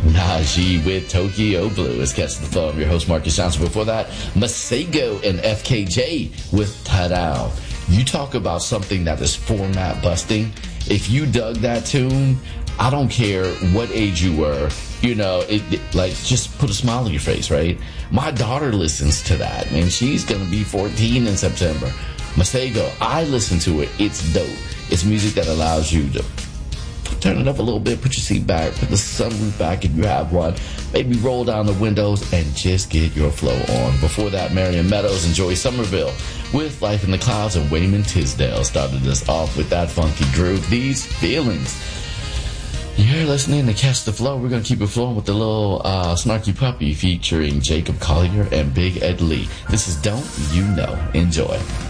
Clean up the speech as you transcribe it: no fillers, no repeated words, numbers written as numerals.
Najee with Tokyo Blue is Catch the Flow. I'm your host, Marcus Johnson. Before that, Masego and FKJ with Ta-Down. You talk about something that is format busting. If you dug that tune, I don't care what age you were, like, just put a smile on your face, right? My daughter listens to that, and she's going to be 14 in September. Masego, I listen to it. It's dope. It's music that allows you to turn it up a little bit, put your seat back, put the sunroof back if you have one, maybe roll down the windows and just get your flow on. Before that, Marion Meadows and Joy Somerville with Life in the Clouds, and Wayman Tisdale started us off with that funky groove, These Feelings. You're listening to Catch the Flow. We're going to keep it flowing with the little Snarky Puppy featuring Jacob Collier and Big Ed Lee. This is Don't You Know. Enjoy.